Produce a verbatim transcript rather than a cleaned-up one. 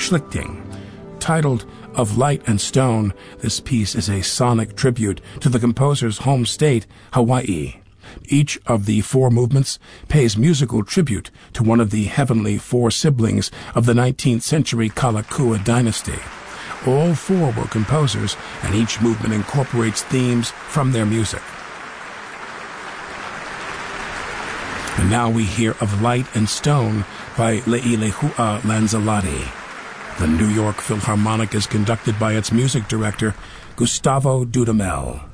Schlichting. Titled Of Light and Stone, this piece is a sonic tribute to the composer's home state, Hawaii. Each of the four movements pays musical tribute to one of the heavenly four siblings of the nineteenth century Kalakua dynasty. All four were composers, and each movement incorporates themes from their music. And now we hear Of Light and Stone by Le'ilehua Lanzalati. The New York Philharmonic is conducted by its music director, Gustavo Dudamel.